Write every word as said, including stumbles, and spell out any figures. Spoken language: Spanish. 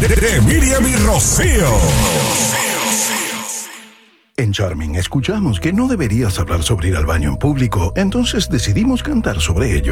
de Miriam y Rocío. En Charming escuchamos que no deberías hablar sobre ir al baño en público, entonces decidimos cantar sobre ello.